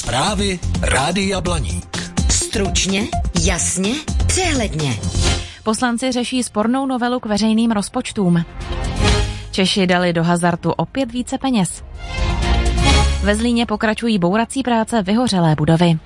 Zprávy Rádia Blaník. Stručně, jasně, přehledně. Poslanci řeší spornou novelu k veřejným rozpočtům. Češi dali do hazardu opět více peněz. Ve Zlíně pokračují bourací práce vyhořelé budovy.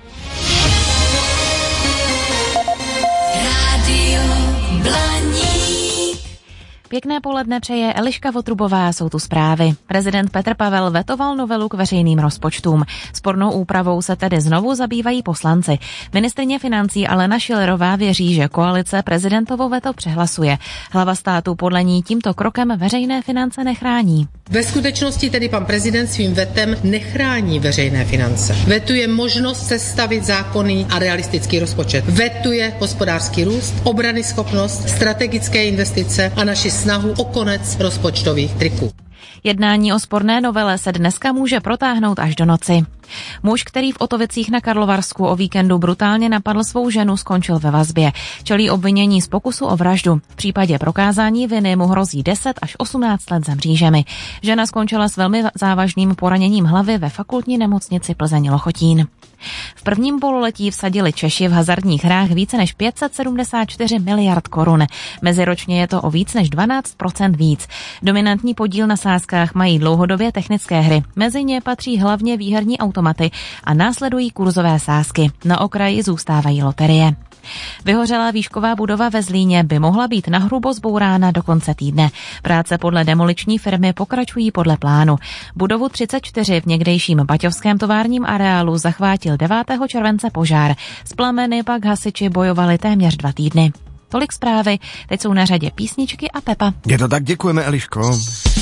Rádio Blaník. Pěkné poledne přeje Eliška Votrubová, jsou tu zprávy. Prezident Petr Pavel vetoval novelu k veřejným rozpočtům. Spornou úpravou se tedy znovu zabývají poslanci. Ministryně financí Alena Schillerová věří, že koalice prezidentovo veto přehlasuje. Hlava státu podle ní tímto krokem veřejné finance nechrání. Ve skutečnosti tedy pan prezident svým vetem nechrání veřejné finance. Vetuje možnost sestavit zákonný a realistický rozpočet. Vetuje hospodářský růst, obranyschopnost, strategické investice a naši snahu o konec rozpočtových triků. Jednání o sporné novele se dneska může protáhnout až do noci. Muž, který v Otovicích na Karlovarsku o víkendu brutálně napadl svou ženu, skončil ve vazbě. Čelí obvinění z pokusu o vraždu. V případě prokázání viny mu hrozí 10 až 18 let za mřížemi. Žena skončila s velmi závažným poraněním hlavy ve fakultní nemocnici Plzeň-Lochotín. V prvním pololetí vsadili Češi v hazardních hrách více než 574 miliard korun. Meziročně je to o víc než 12% víc. Dominantní podíl na sázkách mají dlouhodobě technické hry. Mezi ně patří hlavně výherní automaty a následují kurzové sázky. Na okraji zůstávají loterie. Vyhořelá výšková budova ve Zlíně by mohla být nahrubo zbourána do konce týdne. Práce podle demoliční firmy pokračují podle plánu. Budovu 34 v někdejším baťovském továrním areálu zachvátil 9. července požár. S plameny pak hasiči bojovali téměř 2 týdny. Tolik zprávy, teď jsou na řadě písničky a Pepa. Je to tak, děkujeme, Eliško.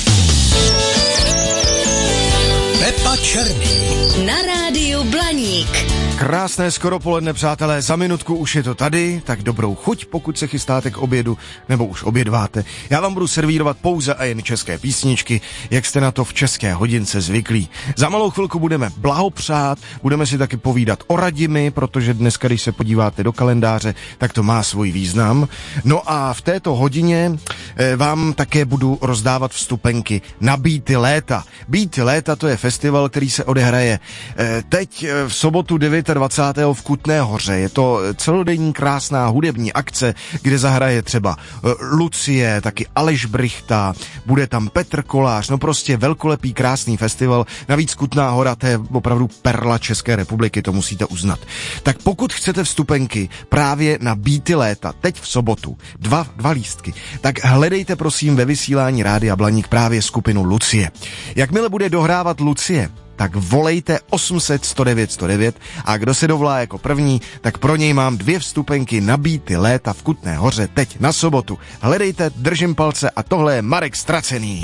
Pepa Černý. Na rádiu Blaník. Krásné skoro poledne, přátelé, za minutku už je to tady, tak dobrou chuť, pokud se chystáte k obědu, nebo už obědváte. Já vám budu servírovat pouze a jen české písničky, jak jste na to v české hodince zvyklí. Za malou chvilku budeme blahopřát, budeme si taky povídat o Radimi, protože dneska, když se podíváte do kalendáře, tak to má svůj význam. No a v této hodině vám také budu rozdávat vstupenky na Beaty léta. Beaty léta, to je festival, který se odehraje teď v sobotu 29. v Kutné Hoře. Je to celodenní krásná hudební akce, kde zahraje třeba Lucie, taky Aleš Brychta, bude tam Petr Kolář, no prostě velkolepý krásný festival. Navíc Kutná Hora, to je opravdu perla České republiky, to musíte uznat. Tak pokud chcete vstupenky právě na Beaty léta, teď v sobotu, dva lístky, tak hledejte prosím ve vysílání Rádia Blaník právě skupinu Lucie. Jakmile bude dohrávat Lucie, tak volejte 800 109 109 a kdo se dovolá jako první, tak pro něj mám 2 vstupenky na Beaty léta v Kutné Hoře teď na sobotu. Hledejte, držím palce a tohle je Marek Ztracený.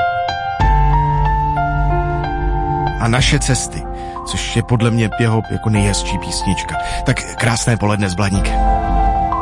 A Naše cesty, což je podle mě jeho jako nejhezčí písnička. Tak krásné poledne z Blaníkem.